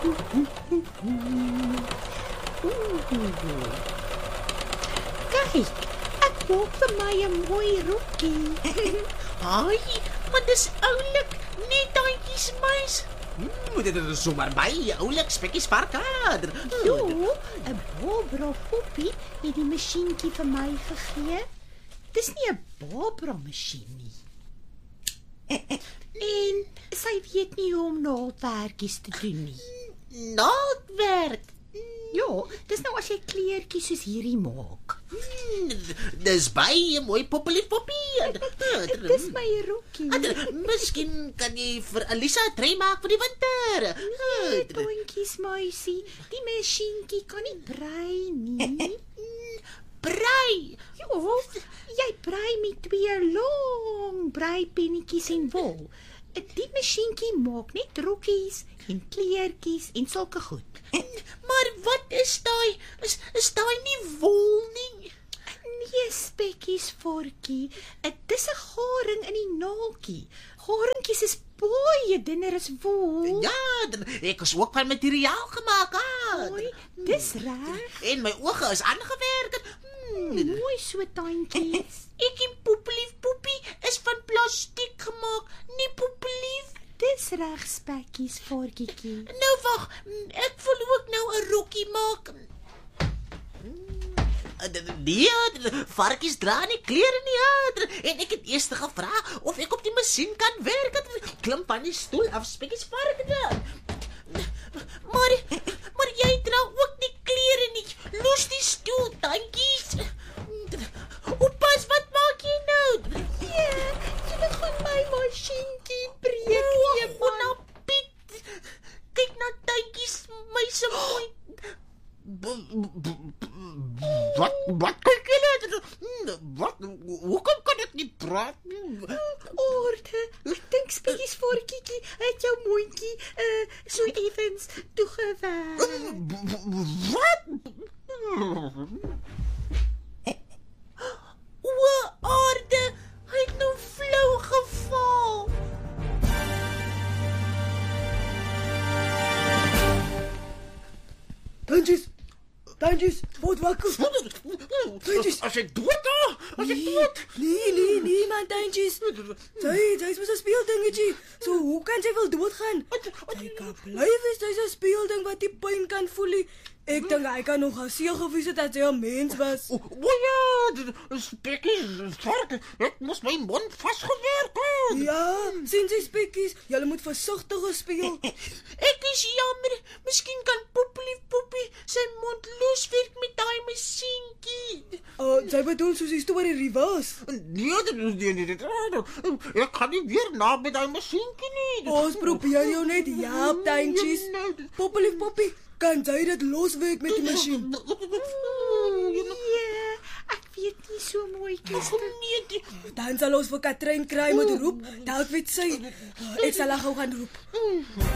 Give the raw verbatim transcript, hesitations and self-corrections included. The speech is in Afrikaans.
Kyk, ek koop vir my 'n mooi rokkie. Ai, maar dis oulik, net tandjies muis. Hmm, dit is sommer baie oulik spekkies varkader. Jo, 'n Barbara poppie het die masjienkie vir my gegee. Dis nie 'n Barbara masjien nie. En sy weet nie hoe om naaldwerkies te doen nie. Naaldwerk. Ja, dis nou as jy kleertjies soos hierdie maak. Hmm, dis baie mooi poppelie poppie. Dis my rokkie. Miskien kan jy vir Alisa 'n trei maak vir die winter. Nee, tontjies muisie, die masjienkie kan nie brei nie. Brei. Jo, jy brei met twee lang breipennetjies en wol. Die masjienkie maak net rokkies en kleertjies en sulke goed. Maar wat is daai? Is is daai nie wol nie? Nee, spekkies vorkie. Dit is 'n garing in die naaltjie. Garingkies is baie dunner as wol. Ja, ek is ook van materiaal gemaak. Ah. Mooi, dis reg. En my oë is aangewerk. Hmm. Mooi so tandjies. Ek en Poppelief Poppie is van plastiek gemaak, nie Poppelief. Dis reg, spekkies vorkietjie. Nou wag, ek wil ook nou 'n rokkie maak. Nee, varkies dra nie klere nie. Ja. En ek het eers gevra of ek op die masjien kan werk. Klim van die stoel af, spekkies varkies. Maar maar jy dra ook nie klere nie. Los die stoel, tandjies. Oppas, wat maak jy nou? Ja, jy gaan my masjienkie breek. O, nou Piet. Kyk na tandjies, my so mooi. Wat wat kyk jy net? Wat hoekom kan ek nie praat nie? Orde, ek dink spekkies vorkietjie het jou mondjie uh, so effens toegewerk. Wat? O, Orde, hy het nou flou geval. Tandjies, tandjies, word wakker. Tandjies, As ek dood is, as ek dood. Nee, nee, nee, man, tandjies. Sy, sy's mos 'n speeldingetjie. So hoe kan sy wel doodgaan? Sy kan bly wees, sy's 'n speelding wat die pyn kan voel nie. Ek dink hy kan nog al seker gewees het dat sy 'n mens was. O, o ja, spekkies, vark, ek moes my mond vasgewerk het. Ja, sien sy spekkies, julle moet versigtiger speel. Ek is jammer, miskien kan Poppelief Poppie sy mond loswerk met daai masjienkie. Uh, sy bedoel soos die storie reverse. Nee, dit is nie, nie, nie, ek kan nie weer na met daai masjienkie nie. Ons probeer jou net help, tandjies. Poppelief Poppie, kan jy dit loswerk met die masjien? Nee, ek weet nie so mooi kies nie. Dan sal ons vir Katrein kry moet roep. Dalk weet sy. Ek sal haar gou gaan roep.